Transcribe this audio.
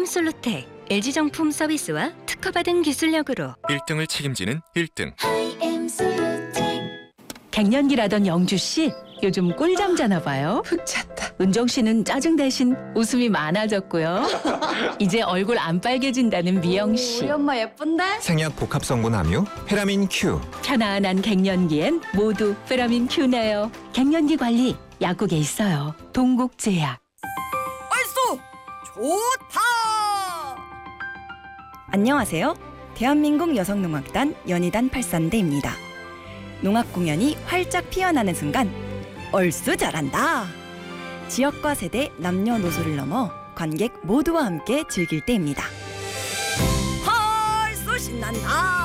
솔루텍, LG정품 서비스와 특허받은 기술력으로 1등을 책임지는 1등. 갱년기라던 영주 씨 요즘 꿀잠 자나 봐요. 푹 잤다. 은정 씨는 짜증 대신 웃음이 많아졌고요. 이제 얼굴 안 빨개진다는 미영 씨. 우리 엄마 예쁜데? 생약 복합 성분 함유 페라민 Q. 편안한 갱년기엔 모두 페라민 Q네요. 갱년기 관리 약국에 있어요. 동국제약. 얼쑤! 좋다! 안녕하세요. 대한민국 여성농악단 연희단 83대입니다. 농악 공연이 활짝 피어나는 순간 얼쑤 잘한다! 지역과 세대, 남녀노소를 넘어 관객 모두와 함께 즐길 때입니다. 얼쑤 신난다!